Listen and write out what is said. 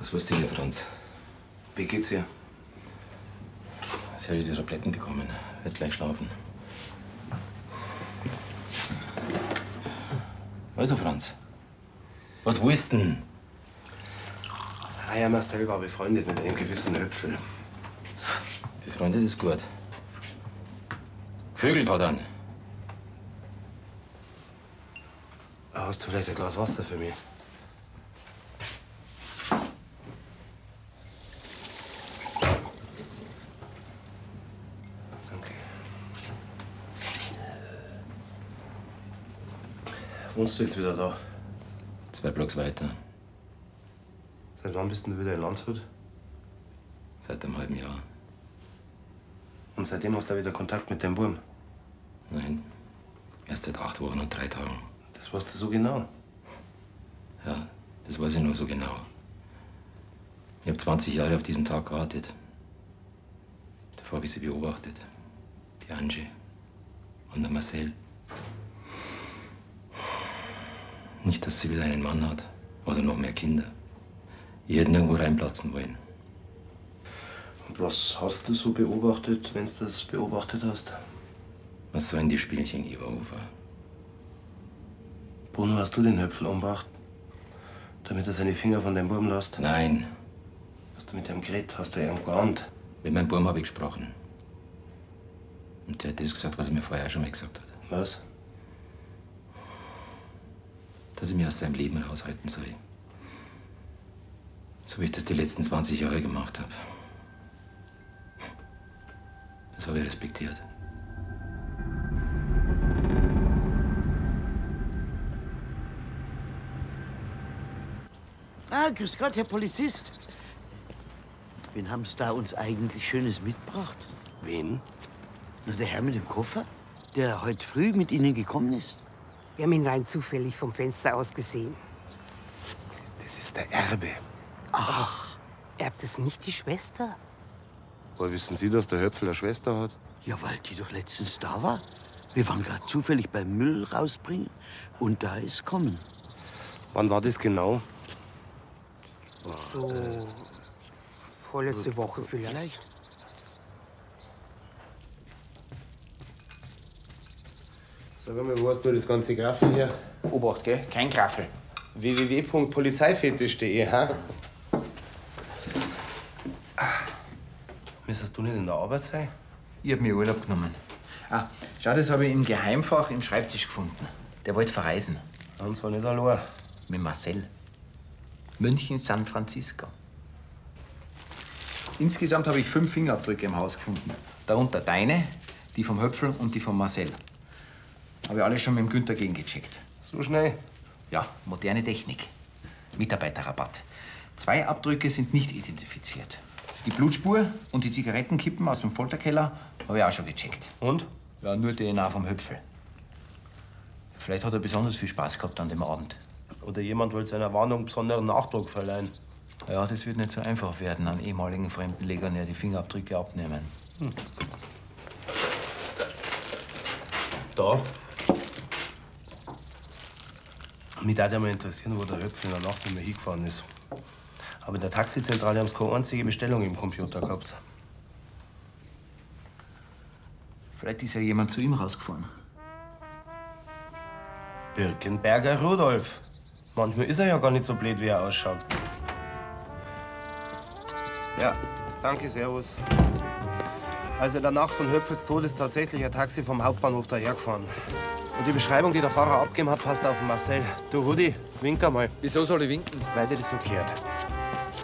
Was wusste ihr, Franz? Wie geht's ihr? Sie hat die Tabletten bekommen. Wird gleich schlafen. Also, Franz, was willst du denn? Ja, Marcel war befreundet mit einem gewissen Höpfel. Befreundet ist gut. Vögel hat an. Hast du vielleicht ein Glas Wasser für mich? Danke. Wohnst du jetzt wieder da? 2 Blocks weiter. Seit wann bist du wieder in Landshut? Seit einem halben Jahr. Und seitdem hast du wieder Kontakt mit dem Burm? Nein. Erst seit 8 Wochen und 3 Tagen. Das weißt du so genau? Ja, das weiß ich nur so genau. Ich habe 20 Jahre auf diesen Tag gewartet. Davor habe ich sie beobachtet. Die Angie und der Marcel. Nicht, dass sie wieder einen Mann hat oder noch mehr Kinder. Ich hätte nirgendwo reinplatzen wollen. Und was hast du so beobachtet, wenn du das beobachtet hast? Was sollen die Spielchen, Iverhofer? Bruno, hast du den Höpfel umgebracht? Damit er seine Finger von dem Burm lässt? Nein. Hast du mit ihm geredet? Hast du ihm geahnt? Mit meinem Burm habe ich gesprochen. Und der hat das gesagt, was er mir vorher schon mal gesagt hat. Was? Dass ich mich aus seinem Leben raushalten soll. So wie ich das die letzten 20 Jahre gemacht habe. Das habe ich respektiert. Ah, grüß Gott, Herr Polizist. Wen haben Sie da uns eigentlich Schönes mitgebracht? Wen? Na, der Herr mit dem Koffer, der heute früh mit Ihnen gekommen ist. Wir haben ihn rein zufällig vom Fenster aus gesehen. Das ist der Erbe. Ach. Erbt es nicht die Schwester? Woher wissen Sie, dass der Höpfel eine Schwester hat? Ja, weil die doch letztens da war. Wir waren gerade zufällig beim Müll rausbringen und da ist kommen. Wann war das genau? So vorletzte Woche vielleicht. Sag mal, wo hast du das ganze Graffel her? Obacht, gell? Kein Graffel. www.polizeifetisch.de, ha? Müsstest du nicht in der Arbeit sein? Ich hab mir Urlaub genommen. Ah, schau, das habe ich im Geheimfach im Schreibtisch gefunden. Der wollte verreisen. Und zwar nicht allein. Mit Marcel. München, San Francisco. Insgesamt habe ich 5 Fingerabdrücke im Haus gefunden. Darunter deine, die vom Höpfel und die von Marcel. Habe ich alle schon mit dem Günther gegengecheckt. So schnell? Ja, moderne Technik. Mitarbeiterrabatt. 2 Abdrücke sind nicht identifiziert. Die Blutspur und die Zigarettenkippen aus dem Folterkeller habe ich auch schon gecheckt. Und? Ja, nur DNA vom Höpfel. Vielleicht hat er besonders viel Spaß gehabt an dem Abend. Oder jemand wollte seiner Warnung besonderen Nachdruck verleihen. Ja, das wird nicht so einfach werden, an ehemaligen Fremdenlegionär die Fingerabdrücke abnehmen. Da. Mich würde ja mal interessieren, wo der Höpfel in der Nacht nicht mehr hingefahren ist. Aber in der Taxizentrale haben sie keine einzige Bestellung im Computer gehabt. Vielleicht ist ja jemand zu ihm rausgefahren. Birkenberger Rudolf. Manchmal ist er ja gar nicht so blöd, wie er ausschaut. Ja, danke, servus. Also in der Nacht von Höpfels Tod ist tatsächlich ein Taxi vom Hauptbahnhof dahergefahren. Und die Beschreibung, die der Fahrer abgegeben hat, passt auf den Marcel. Du, Rudi, wink einmal. Wieso soll ich winken? Weil sie das so gehört.